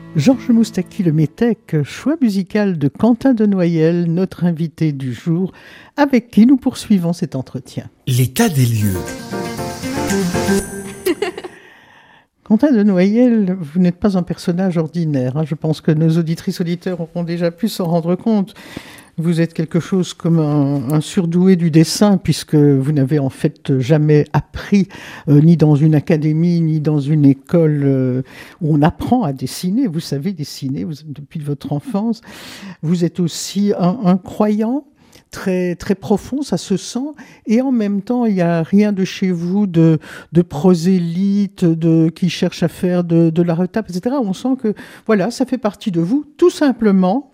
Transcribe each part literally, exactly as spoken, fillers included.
Georges Moustaki Le Métèque, choix musical de Quentin de Noyelles, notre invité du jour, avec qui nous poursuivons cet entretien. L'état des lieux. Quentin de Noyelles, vous n'êtes pas un personnage ordinaire. Hein. Je pense que nos auditrices auditeurs auront déjà pu s'en rendre compte. Vous êtes quelque chose comme un, un surdoué du dessin, puisque vous n'avez en fait jamais appris, euh, ni dans une académie, ni dans une école euh, où on apprend à dessiner. Vous savez dessiner vous, depuis votre enfance. Vous êtes aussi un, un croyant très, très profond, ça se sent. Et en même temps, il n'y a rien de chez vous de, de prosélyte, de, qui cherche à faire de, de la retape, et cetera. On sent que voilà, ça fait partie de vous, tout simplement.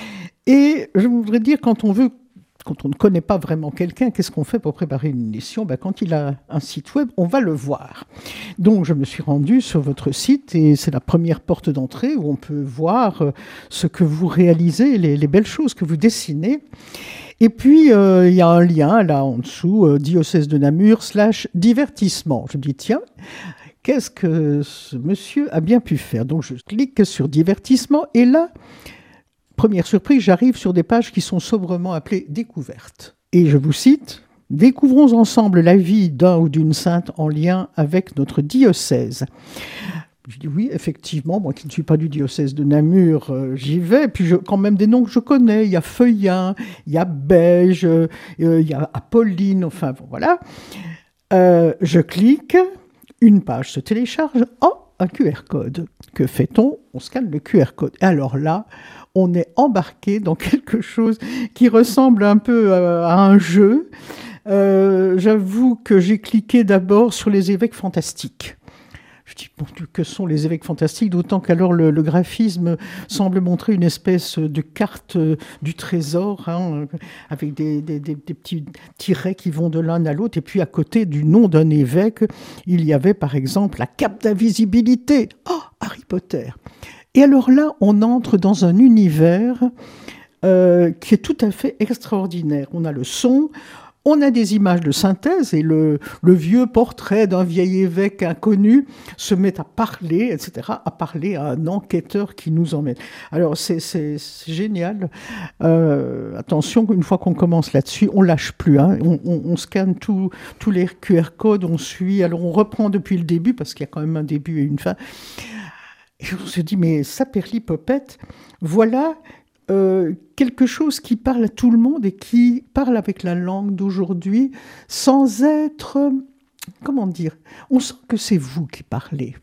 Et je voudrais dire, quand on veut, quand on ne connaît pas vraiment quelqu'un, qu'est-ce qu'on fait pour préparer une émission ? Ben, quand il a un site web, on va le voir. Donc, je me suis rendue sur votre site et c'est la première porte d'entrée où on peut voir ce que vous réalisez, les, les belles choses que vous dessinez. Et puis, euh, il y a un lien là en dessous, euh, diocèse de Namur slash divertissement. Je me dis, tiens, qu'est-ce que ce monsieur a bien pu faire ? Donc, je clique sur divertissement et là, première surprise, j'arrive sur des pages qui sont sobrement appelées « Découvertes ». Et je vous cite « Découvrons ensemble la vie d'un ou d'une sainte en lien avec notre diocèse ». Je dis oui, effectivement, moi qui ne suis pas du diocèse de Namur, euh, j'y vais. Puis je, quand même des noms que je connais, il y a Feuillin, il y a Beige, euh, il y a Apolline, enfin bon, voilà. Euh, je clique, une page se télécharge, oh, un Q R code. Que fait-on ? On scanne le Q R code. Et alors là, on est embarqué dans quelque chose qui ressemble un peu à un jeu. Euh, j'avoue que j'ai cliqué d'abord sur les évêques fantastiques. Je dis, bon, que sont les évêques fantastiques ? D'autant qu'alors le, le graphisme semble montrer une espèce de carte du trésor, hein, avec des, des, des, des petits tirets qui vont de l'un à l'autre. Et puis à côté du nom d'un évêque, il y avait par exemple la cape d'invisibilité. Oh, Harry Potter ! Et alors là, on entre dans un univers euh, qui est tout à fait extraordinaire. On a le son, on a des images de synthèse et le, le vieux portrait d'un vieil évêque inconnu se met à parler, et cetera, à parler à un enquêteur qui nous emmène. Alors c'est, c'est, c'est génial. Euh, attention, une fois qu'on commence là-dessus, on ne lâche plus. Hein. On, on, on scanne tous les Q R codes, on suit. Alors on reprend depuis le début parce qu'il y a quand même un début et une fin. Et on se dit, mais saperlipopette, voilà euh, quelque chose qui parle à tout le monde et qui parle avec la langue d'aujourd'hui sans être, comment dire, on sent que c'est vous qui parlez.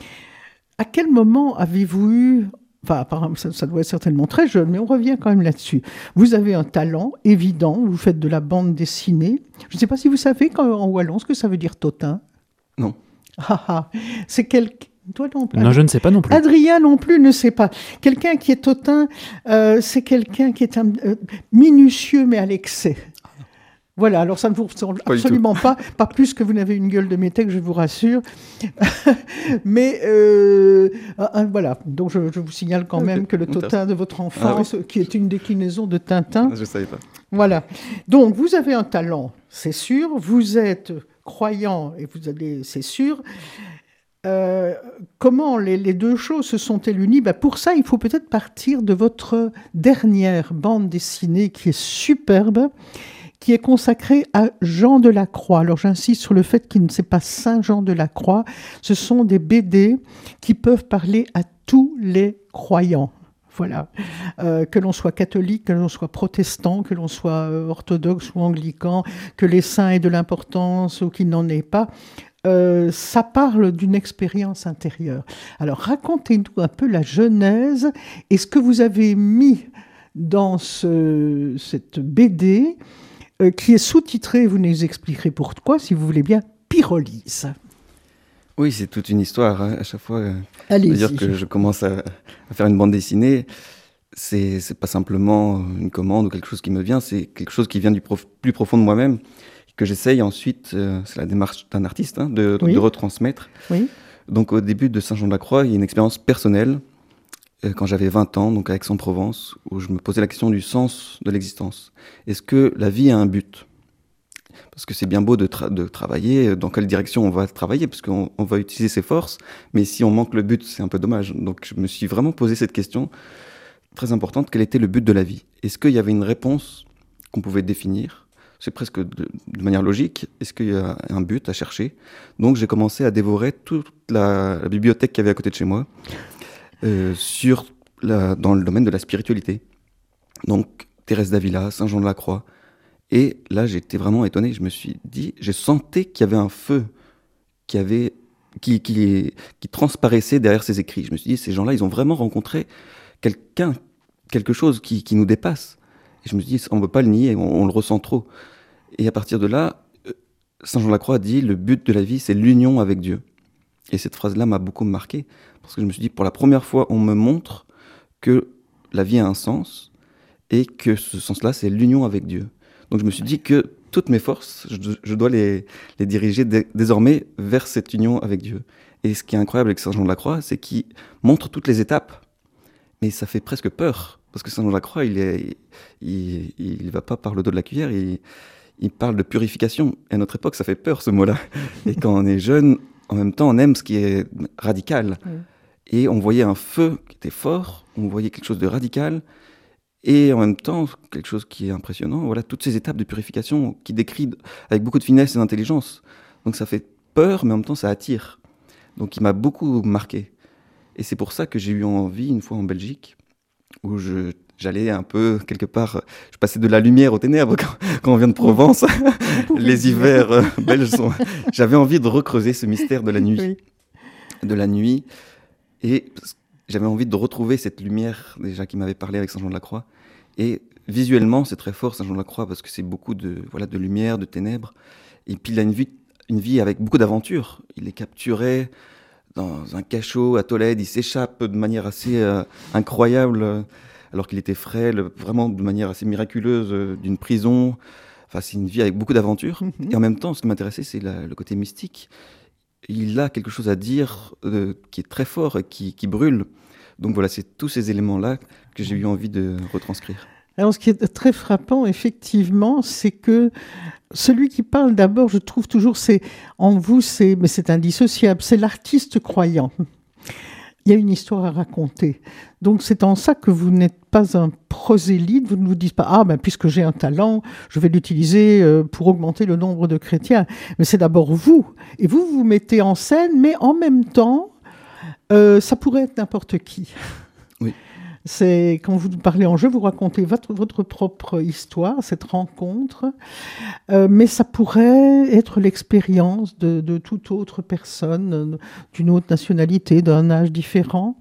À quel moment avez-vous eu, enfin apparemment ça, ça doit être certainement très jeune, mais on revient quand même là-dessus. Vous avez un talent évident, vous faites de la bande dessinée. Je ne sais pas si vous savez quand, en wallon ce que ça veut dire totin. Non. Ah, ah, c'est quelque... Toi non plus. Non, je ne sais pas non plus. Adrien non plus ne sait pas. Quelqu'un qui est totin, euh, c'est quelqu'un qui est un, euh, minutieux mais à l'excès. Voilà, alors ça ne vous ressemble pas absolument pas, pas plus que vous n'avez une gueule de métèque, je vous rassure. mais euh, euh, voilà, donc je, je vous signale quand même que le totin de votre enfance, ah, oui. qui est une déclinaison de Tintin. Je ne savais pas. Voilà, donc vous avez un talent, c'est sûr, vous êtes croyant et vous allez, c'est sûr. Euh, comment les, les deux choses se sont-elles unies ? Ben pour ça, il faut peut-être partir de votre dernière bande dessinée qui est superbe, qui est consacrée à Jean de la Croix. Alors j'insiste sur le fait qu'il ne c'est pas Saint Jean de la Croix, ce sont des B D qui peuvent parler à tous les croyants. Voilà, euh, que l'on soit catholique, que l'on soit protestant, que l'on soit euh, orthodoxe ou anglican, que les saints aient de l'importance ou qu'ils n'en aient pas. Euh, ça parle d'une expérience intérieure. Alors, racontez-nous un peu la genèse et ce que vous avez mis dans ce, cette B D euh, qui est sous-titrée, vous nous expliquerez pourquoi, si vous voulez bien, Pyrolyse. Oui, c'est toute une histoire. Hein. À chaque fois, euh, Allez-y. dire que je commence à, à faire une bande dessinée, c'est, c'est pas simplement une commande ou quelque chose qui me vient, c'est quelque chose qui vient du prof, plus profond de moi-même, que j'essaye ensuite, euh, c'est la démarche d'un artiste, hein, de, oui. de retransmettre. Oui. Donc au début de Saint-Jean-de-la-Croix, il y a une expérience personnelle, euh, quand j'avais vingt ans, donc à Aix-en-Provence, où je me posais la question du sens de l'existence. Est-ce que la vie a un but ? Parce Parce que c'est bien beau de, tra- de travailler, dans quelle direction on va travailler, parce qu'on on va utiliser ses forces, mais si on manque le but, c'est un peu dommage. Donc je me suis vraiment posé cette question très importante, quel était le but de la vie? Est-ce qu'il y avait une réponse qu'on pouvait définir? C'est presque de, de manière logique. Est-ce qu'il y a un but à chercher? Donc j'ai commencé à dévorer toute la, la bibliothèque qu'il y avait à côté de chez moi, euh, sur la, dans le domaine de la spiritualité. Donc Thérèse d'Avila, Saint Jean de la Croix. Et là, j'étais vraiment étonné. Je me suis dit, j'ai senti qu'il y avait un feu qui, avait, qui, qui, qui transparaissait derrière ces écrits. Je me suis dit, ces gens-là, ils ont vraiment rencontré quelqu'un, quelque chose qui, qui nous dépasse. Et je me suis dit, on ne peut pas le nier, on, on le ressent trop. Et à partir de là, Saint Jean de la Croix dit, le but de la vie, c'est l'union avec Dieu. Et cette phrase-là m'a beaucoup marqué, parce que je me suis dit, pour la première fois, on me montre que la vie a un sens, et que ce sens-là, c'est l'union avec Dieu. Donc je me suis dit que toutes mes forces, je, je dois les, les diriger dé, désormais vers cette union avec Dieu. Et ce qui est incroyable avec Saint Jean de la Croix, c'est qu'il montre toutes les étapes. Mais ça fait presque peur, parce que Saint Jean de la Croix, il est, il, il, il va pas par le dos de la cuillère, il, il parle de purification. Et à notre époque, ça fait peur, ce mot-là. Et quand on est jeune, en même temps, on aime ce qui est radical. Oui. Et on voyait un feu qui était fort, on voyait quelque chose de radical, et en même temps, quelque chose qui est impressionnant, voilà, toutes ces étapes de purification qui décrit avec beaucoup de finesse et d'intelligence. Donc ça fait peur, mais en même temps, ça attire. Donc il m'a beaucoup marqué. Et c'est pour ça que j'ai eu envie, une fois en Belgique, où je, j'allais un peu, quelque part, je passais de la lumière aux ténèbres quand, quand on vient de Provence. Les hivers euh, belges sont... J'avais envie de recreuser ce mystère de la nuit. Oui. De la nuit. Et j'avais envie de retrouver cette lumière, déjà, qui m'avait parlé avec Saint Jean de la Croix. Et visuellement, c'est très fort, Saint Jean de la Croix, parce que c'est beaucoup de, voilà, de lumière, de ténèbres. Et puis il a une vie, une vie avec beaucoup d'aventures. Il est capturé dans un cachot à Tolède, il s'échappe de manière assez euh, incroyable, alors qu'il était frêle, vraiment de manière assez miraculeuse, euh, d'une prison. Enfin, c'est une vie avec beaucoup d'aventures. Mm-hmm. Et en même temps, ce qui m'intéressait, c'est la, le côté mystique. Il a quelque chose à dire euh, qui est très fort et qui, qui brûle. Donc voilà, c'est tous ces éléments-là que j'ai eu envie de retranscrire. Alors, ce qui est très frappant, effectivement, c'est que celui qui parle d'abord, je trouve toujours, c'est en vous, c'est, mais c'est indissociable, c'est l'artiste croyant. Il y a une histoire à raconter. Donc, c'est en ça que vous n'êtes pas un prosélyte. Vous ne vous dites pas « Ah, ben, puisque j'ai un talent, je vais l'utiliser pour augmenter le nombre de chrétiens. » Mais c'est d'abord vous. Et vous, vous mettez en scène, mais en même temps, euh, ça pourrait être n'importe qui. Oui. C'est, quand vous parlez en jeu, vous racontez votre, votre propre histoire, cette rencontre, euh, mais ça pourrait être l'expérience de, de toute autre personne, d'une autre nationalité, d'un âge différent.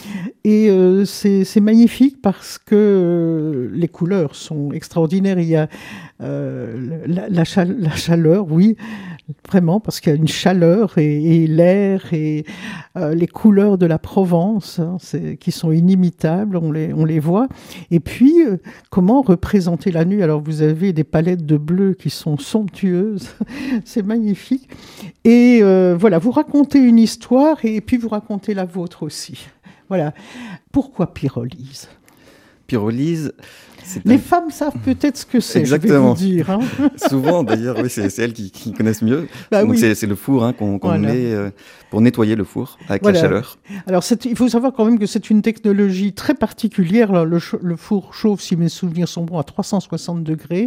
Et euh, c'est, c'est magnifique parce que euh, les couleurs sont extraordinaires. Il y a euh, la, la, chale, la chaleur, oui, vraiment, parce qu'il y a une chaleur et, et l'air et euh, les couleurs de la Provence, hein, c'est, qui sont inimitables, on les, on les voit. Et puis, euh, comment représenter la nuit? Alors, vous avez des palettes de bleu qui sont somptueuses, c'est magnifique. Et euh, voilà, vous racontez une histoire et puis vous racontez la vôtre aussi. Voilà. Pourquoi pyrolyse? Pyrolyse, c'est les un... femmes savent peut-être ce que c'est. Exactement. Je vais vous dire. Hein. Souvent, d'ailleurs, oui, c'est, c'est elles qui, qui connaissent mieux. Bah, Donc oui. c'est, c'est le four hein, qu'on, qu'on voilà. met euh, pour nettoyer le four avec voilà. la chaleur. Alors, c'est, il faut savoir quand même que c'est une technologie très particulière. Alors, le, le four chauffe, si mes souvenirs sont bons, à trois cent soixante degrés.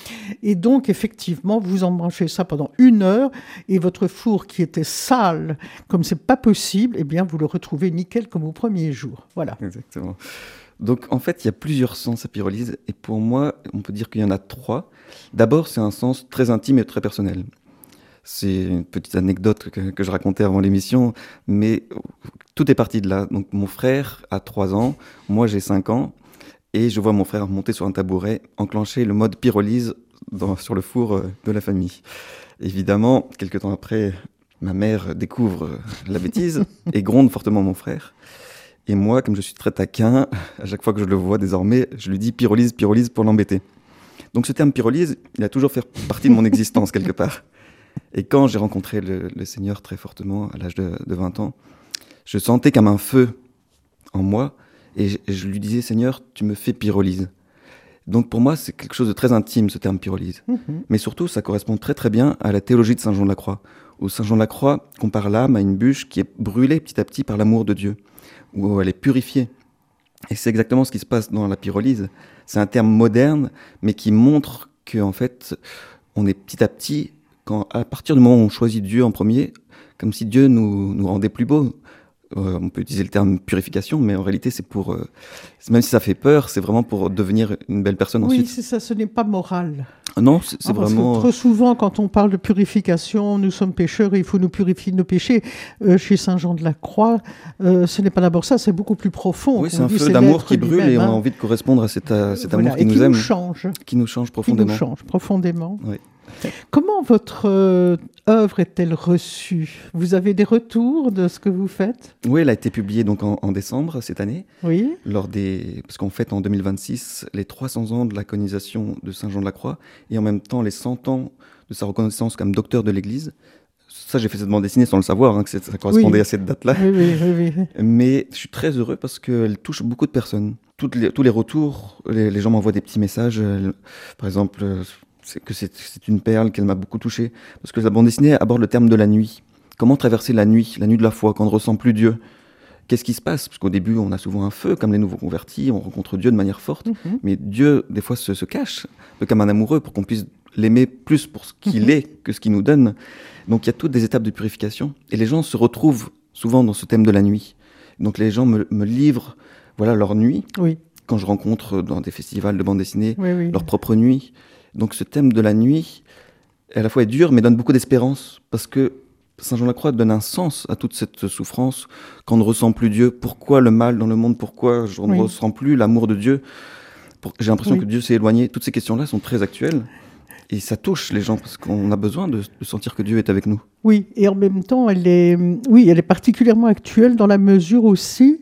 Et donc, effectivement, vous embranchez ça pendant une heure et votre four qui était sale, comme c'est pas possible, eh bien, vous le retrouvez nickel comme au premier jour. Voilà. Exactement. Donc, en fait, il y a plusieurs sens à pyrolyse. Et pour moi, on peut dire qu'il y en a trois. D'abord, c'est un sens très intime et très personnel. C'est une petite anecdote que, que je racontais avant l'émission, mais tout est parti de là. Donc, mon frère a trois ans, moi j'ai cinq ans, et je vois mon frère monter sur un tabouret, enclencher le mode pyrolyse dans, sur le four de la famille. Évidemment, quelques temps après, ma mère découvre la bêtise et gronde fortement mon frère. Et moi, comme je suis très taquin, à chaque fois que je le vois désormais, je lui dis pyrolyse, pyrolyse pour l'embêter. Donc ce terme pyrolyse, il a toujours fait partie de mon existence quelque part. Et quand j'ai rencontré le, le Seigneur très fortement à l'âge de, de vingt ans, je sentais comme un feu en moi et je, je lui disais « Seigneur, tu me fais pyrolyse ». Donc pour moi, c'est quelque chose de très intime, ce terme pyrolyse. Mmh. Mais surtout, ça correspond très très bien à la théologie de Saint Jean de la Croix, où Saint Jean de la Croix compare l'âme à une bûche qui est brûlée petit à petit par l'amour de Dieu, où elle est purifiée. Et c'est exactement ce qui se passe dans la pyrolyse. C'est un terme moderne, mais qui montre qu'en fait, on est petit à petit, quand, à partir du moment où on choisit Dieu en premier, comme si Dieu nous, nous rendait plus beaux. Euh, on peut utiliser le terme purification, mais en réalité, c'est pour, euh, même si ça fait peur, c'est vraiment pour devenir une belle personne oui, ensuite. Oui, c'est ça, ce n'est pas moral. Non, c'est, c'est ah, parce vraiment... que trop souvent, quand on parle de purification, nous sommes pécheurs et il faut nous purifier de nos péchés. Euh, chez Saint Jean de la Croix, euh, ce n'est pas d'abord ça, c'est beaucoup plus profond. Oui, c'est un feu d'amour qui brûle et on a envie de correspondre à cet, à cet voilà, amour qui, qui nous aime. Qui nous change. Qui nous change profondément. Qui nous change profondément. Oui. Comment votre euh, œuvre est-elle reçue ? Vous avez des retours de ce que vous faites ? Oui, elle a été publiée donc en, en décembre cette année. Oui. Lors des, parce qu'on fête en deux mille vingt-six les trois cents ans de la canonisation de Saint Jean de la Croix et en même temps les cent ans de sa reconnaissance comme docteur de l'Église. Ça, j'ai fait cette bande dessinée sans le savoir, hein, que ça correspondait oui. à cette date-là. Oui, oui, oui, oui. Mais je suis très heureux parce qu'elle touche beaucoup de personnes. Toutes les, tous les retours, les, les gens m'envoient des petits messages. Elle, par exemple, c'est que c'est, c'est une perle qu'elle m'a beaucoup touchée. Parce que la bande dessinée aborde le terme de la nuit. Comment traverser la nuit, la nuit de la foi, quand on ne ressent plus Dieu ? Qu'est-ce qui se passe ? Parce qu'au début, on a souvent un feu, comme les nouveaux convertis, on rencontre Dieu de manière forte. Mm-hmm. Mais Dieu, des fois, se, se cache, un peu comme un amoureux, pour qu'on puisse l'aimer plus pour ce qu'il mm-hmm. est que ce qu'il nous donne. Donc il y a toutes des étapes de purification. Et les gens se retrouvent souvent dans ce thème de la nuit. Donc les gens me, me livrent voilà, leur nuit. Oui. Quand je rencontre dans des festivals de bande dessinée, oui, oui. leur propre nuit. Donc ce thème de la nuit, à la fois est dur, mais donne beaucoup d'espérance. Parce que Saint Jean de la Croix donne un sens à toute cette souffrance. Quand on ne ressent plus Dieu, pourquoi le mal dans le monde ? Pourquoi je ne oui. ressens plus l'amour de Dieu ? Pour, J'ai l'impression oui. que Dieu s'est éloigné. Toutes ces questions-là sont très actuelles. Et ça touche les gens parce qu'on a besoin de, de sentir que Dieu est avec nous. Oui, et en même temps, elle est, oui, elle est particulièrement actuelle dans la mesure aussi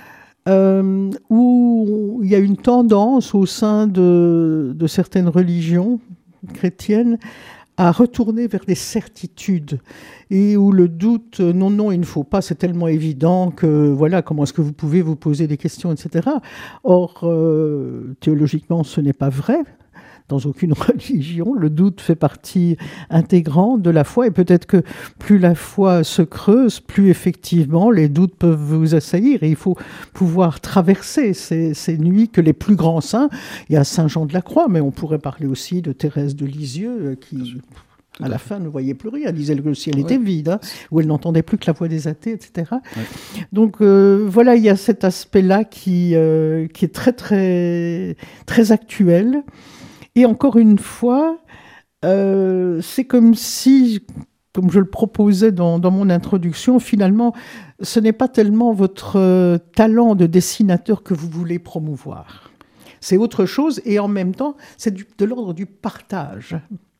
euh, où il y a une tendance au sein de, de certaines religions chrétiennes à retourner vers des certitudes et où le doute, non, non, il ne faut pas, c'est tellement évident que, voilà, comment est-ce que vous pouvez vous poser des questions, et cetera. Or, euh, théologiquement, ce n'est pas vrai. Dans aucune religion, le doute fait partie intégrante de la foi et peut-être que plus la foi se creuse, plus effectivement les doutes peuvent vous assaillir et il faut pouvoir traverser ces, ces nuits que les plus grands saints, il y a Saint Jean de la Croix, mais on pourrait parler aussi de Thérèse de Lisieux qui... à la fin, ne voyait plus rien. Elle disait que le ciel était ouais. vide, hein, où elle n'entendait plus que la voix des athées, et cetera. Ouais. Donc euh, voilà, il y a cet aspect-là qui, euh, qui est très, très, très actuel. Et encore une fois, euh, c'est comme si, comme je le proposais dans, dans mon introduction, finalement, ce n'est pas tellement votre euh, talent de dessinateur que vous voulez promouvoir. C'est autre chose et en même temps, c'est du, de l'ordre du partage.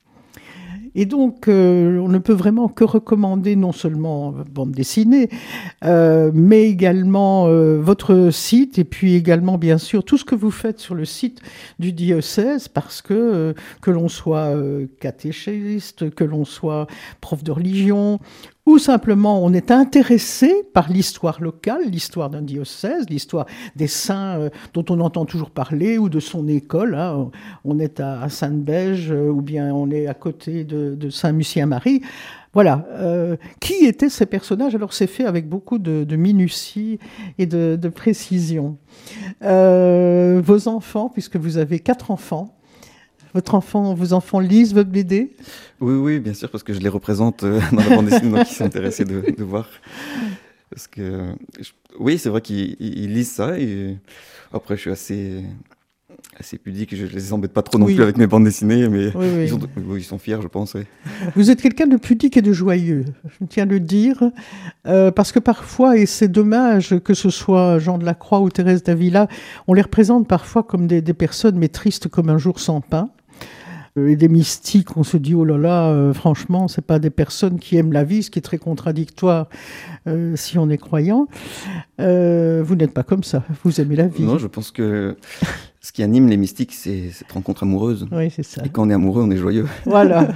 Et donc, euh, on ne peut vraiment que recommander non seulement bande dessinée, euh, mais également euh, votre site, et puis également, bien sûr, tout ce que vous faites sur le site du diocèse, parce que euh, que l'on soit euh, catéchiste, que l'on soit prof de religion, ou simplement on est intéressé par l'histoire locale, l'histoire d'un diocèse, l'histoire des saints euh, dont on entend toujours parler, ou de son école. Hein. On est à, à Sainte-Bège, euh, ou bien on est à côté de, de Saint-Mucier-Marie. Voilà. Euh, qui étaient ces personnages ? Alors c'est fait avec beaucoup de, de minutie et de, de précision. Euh, vos enfants, puisque vous avez quatre enfants, Votre enfant, vos enfants lisent votre B D ? Oui, oui, bien sûr, parce que je les représente dans la bande dessinée, donc ils sont intéressés de, de voir. Parce que, je, oui, c'est vrai qu'ils ils lisent ça, et après, je suis assez, assez pudique, je les embête pas trop non oui. plus avec mes bandes dessinées, mais oui, oui. Ils, sont, oui, ils sont fiers, je pense. Oui. Vous êtes quelqu'un de pudique et de joyeux, je tiens à le dire, euh, parce que parfois, et c'est dommage que ce soit Jean de la Croix ou Thérèse d'Avila, on les représente parfois comme des, des personnes, mais tristes comme un jour sans pain. Et des mystiques, on se dit, oh là là, euh, franchement, c'est pas des personnes qui aiment la vie, ce qui est très contradictoire euh, si on est croyant. Euh, vous n'êtes pas comme ça, vous aimez la vie. Non, je pense que ce qui anime les mystiques, c'est cette rencontre amoureuse. Oui, c'est ça. Et quand on est amoureux, on est joyeux. Voilà.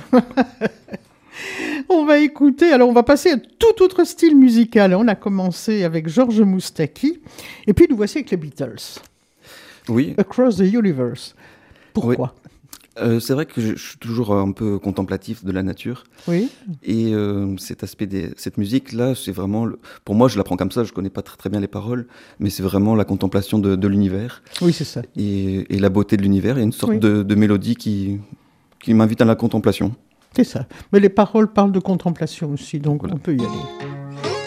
On va écouter, alors on va passer à tout autre style musical. On a commencé avec Georges Moustaki, et puis nous voici avec les Beatles. Oui. Across the Universe. Pourquoi ? Oui. Euh, c'est vrai que je, je suis toujours un peu contemplatif de la nature. Oui. Et euh, cet aspect, des, cette musique-là, c'est vraiment... Le, pour moi, je la prends comme ça, je connais pas très, très bien les paroles, mais c'est vraiment la contemplation de, de l'univers. Oui, c'est ça. Et, et la beauté de l'univers. Il y a une sorte Oui. de, de mélodie qui, qui m'invite à la contemplation. C'est ça. Mais les paroles parlent de contemplation aussi, donc Voilà. on peut y aller.